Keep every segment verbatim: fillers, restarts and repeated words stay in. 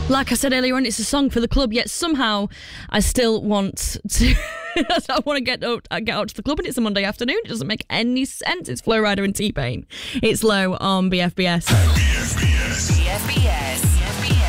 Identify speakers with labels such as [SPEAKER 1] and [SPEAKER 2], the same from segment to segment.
[SPEAKER 1] Like I said earlier on, it's a song for the club, yet somehow I still want to... I want to get out, get out to the club, and it's a Monday afternoon. It doesn't make any sense. It's Flo Rida and T-Pain. It's Low on B F B S.
[SPEAKER 2] B F B S. B F B S. B F B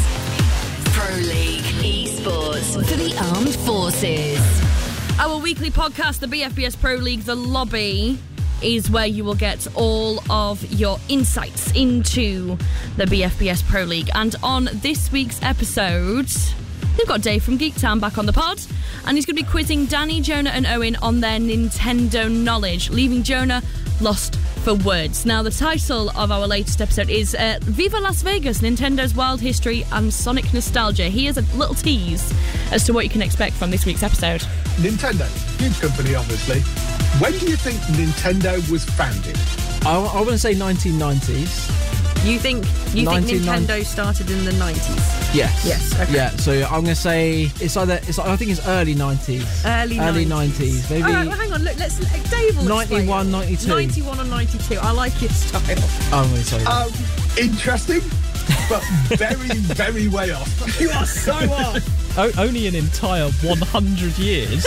[SPEAKER 2] S. Pro League Esports for the Armed Forces.
[SPEAKER 1] Our weekly podcast, the B F B S Pro League, The Lobby, is where you will get all of your insights into the B F B S Pro League. And on this week's episode, we've got Dave from Geek Town back on the pod, and he's going to be quizzing Danny, Jonah and Owen on their Nintendo knowledge, leaving Jonah lost for words. Now, the title of our latest episode is uh, Viva Las Vegas, Nintendo's Wild History and Sonic Nostalgia. Here's a little tease as to what you can expect from this week's episode.
[SPEAKER 3] Nintendo, huge company, obviously. When do you think Nintendo was founded?
[SPEAKER 4] I, I want to say nineteen nineties.
[SPEAKER 5] You think you think Nintendo started in the nineties?
[SPEAKER 4] Yes.
[SPEAKER 5] Yes. Okay.
[SPEAKER 4] Yeah. So I'm going to say it's either it's. I think it's early nineties.
[SPEAKER 5] Early
[SPEAKER 4] early nineties. Maybe.
[SPEAKER 5] All right, well, hang on. Look, let's. Dave will
[SPEAKER 4] ninety-one, ninety-two.
[SPEAKER 5] ninety-one or ninety-two. I like your style.
[SPEAKER 4] I'm really sorry.
[SPEAKER 3] Um, interesting, but very, very way off.
[SPEAKER 5] You are so off.
[SPEAKER 6] O- only an entire one hundred years.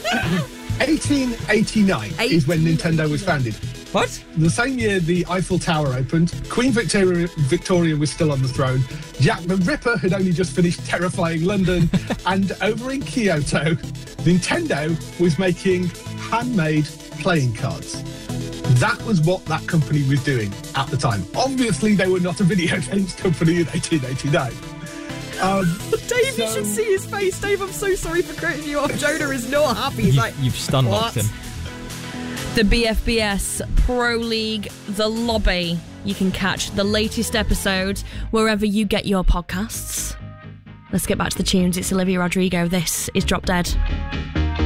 [SPEAKER 3] eighteen eighty-nine is when Nintendo was founded.
[SPEAKER 4] What?
[SPEAKER 3] The same year the Eiffel Tower opened, Queen Victoria, Victoria was still on the throne, Jack the Ripper had only just finished terrifying London, and over in Kyoto, Nintendo was making handmade playing cards. That was what that company was doing at the time. Obviously, they were not a video games company in eighteen eighty-nine. Um,
[SPEAKER 5] Dave,
[SPEAKER 3] so...
[SPEAKER 5] you should see his face. Dave, I'm so sorry for cutting you off. Jonah is not happy. He's
[SPEAKER 6] you,
[SPEAKER 5] like,
[SPEAKER 6] you've stun locked him.
[SPEAKER 1] The B F B S Pro League, The Lobby. You can catch the latest episode wherever you get your podcasts. Let's get back to the tunes. It's Olivia Rodrigo. This is Drop Dead.